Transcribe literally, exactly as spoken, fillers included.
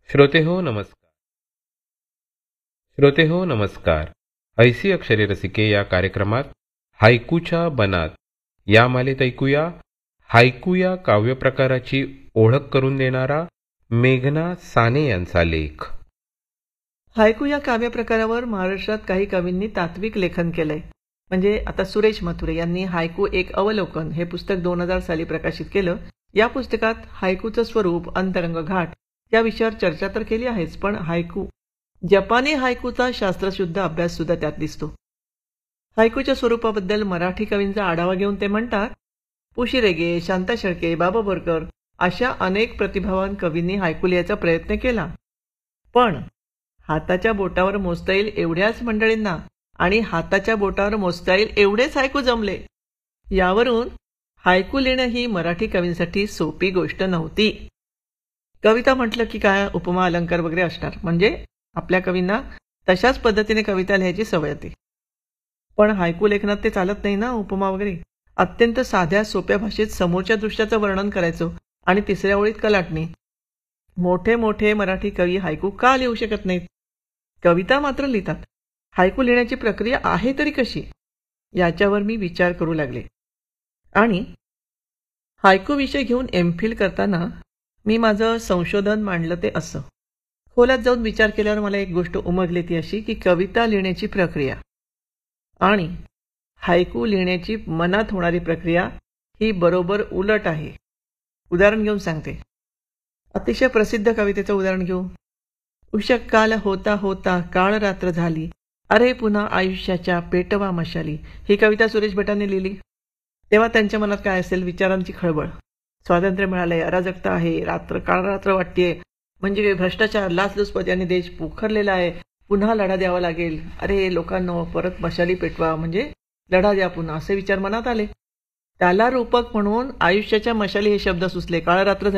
श्रोते हो नमस्कार. श्रोते हो नमस्कार. ऐसी अक्षरे रसिके या कार्यक्रमात हायकूच्या बनात या मालेत ऐकूया हायकू या काव्यप्रकाराची ओळख करून देणारा मेघना साने यांचा लेख. हायकू या काव्यप्रकारावर महाराष्ट्रात काही कवींनी तात्विक लेखन केलंय. म्हणजे आता सुरेश मथुरे यांनी हायकू एक अवलोकन हे पुस्तक दोन हजार साली प्रकाशित केलं. या पुस्तकात हायकूचं स्वरूप, अंतरंग घाट या विषयावर चर्चा तर केली आहेच, पण हायकू जपानी हायकूचा शास्त्रशुद्ध अभ्यास सुद्धा त्यात दिसतो. हायकूच्या स्वरूपाबद्दल मराठी कवींचा आढावा घेऊन ते म्हणतात, पुशी रेगे, शांता शेळके, बाबा बोरकर अशा अनेक प्रतिभावान कवींनी हायकू लिहायचा प्रयत्न केला, पण हाताच्या बोटावर मोजता येईल एवढ्याच मंडळींना आणि हाताच्या बोटावर मोजता येईल एवढेच हायकू जमले. यावरून हायकू लिहिणं ही मराठी कवींसाठी सोपी गोष्ट नव्हती. कविता म्हटलं की काय उपमा अलंकार वगैरे असणार, म्हणजे आपल्या कवींना तशाच पद्धतीने कविता लिहायची सवय होती. पण हायकू लेखनात ते चालत नाही ना, उपमा वगैरे. अत्यंत साध्या सोप्या भाषेत समोरच्या दृश्याचं वर्णन करायचं आणि तिसऱ्या ओळीत कलाटणी. मोठे मोठे मराठी कवी हायकू का लिहू शकत नाहीत? कविता मात्र लिहितात. हायकू लिहिण्याची प्रक्रिया आहे तरी कशी, याच्यावर मी विचार करू लागले. आणि हायकू विषय घेऊन एम फिल करताना मी माझं संशोधन मांडलं ते असं. खोलात जाऊन विचार केल्यावर मला एक गोष्ट उमगली, ती अशी की कविता लिहिण्याची प्रक्रिया आणि हायकू लिहिण्याची मनात होणारी प्रक्रिया ही बरोबर उलट आहे. उदाहरण घेऊन सांगते. अतिशय प्रसिद्ध कवितेचं उदाहरण घेऊ. उषक काल होता होता काळ रात्र झाली, अरे पुन्हा आयुष्याच्या पेटवा मशाली. ही कविता सुरेश भटांनी लिहिली. तेव्हा त्यांच्या मनात काय असेल? विचारांची खळबळ. स्वातंत्र्य मिळालंय, अराजकता आहे, रात्र काळ रात्र वाटतेय, म्हणजे भ्रष्टाचार, लाचलुचपत यांनी देश पोखरलेला आहे, पुन्हा लढा द्यावा लागेल, अरे लोकांनो परत मशाली पेटवा, म्हणजे लढा द्या पुन्हा, असे विचार मनात आले. त्याला रूपक म्हणून आयुष्याच्या मशाली हे शब्द सुचले. काळ रात्र